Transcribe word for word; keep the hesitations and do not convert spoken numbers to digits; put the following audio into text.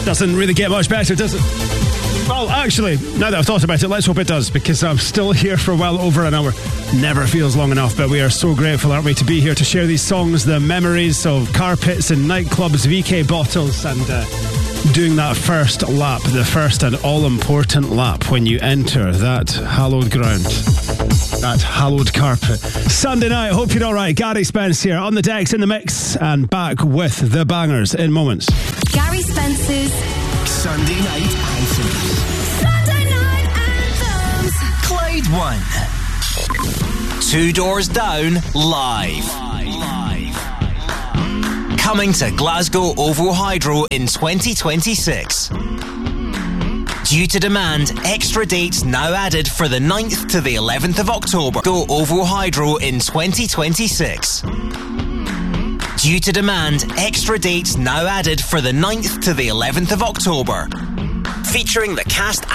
Doesn't really get much better, does it? Well, actually, now that I've thought about it, let's hope it does, because I'm still here for well over an hour. Never feels long enough, but we are so grateful, aren't we, to be here to share these songs, the memories of carpets and nightclubs, V K bottles, and uh, doing that first lap, the first and all-important lap when you enter that hallowed ground, that hallowed carpet. Sunday night, hope you're all right. Gary Spence here on the decks in the mix, and back with the bangers in moments. Gary Spence's Sunday Night Anthems. Sunday Night Anthems. Clyde One. Two Doors Down live. Coming to Glasgow OVO Hydro in twenty twenty-six. Due to demand, extra dates now added for the ninth to the eleventh of October. Go OVO Hydro in twenty twenty-six. Due to demand, extra dates now added for the ninth to the eleventh of October. Featuring the cast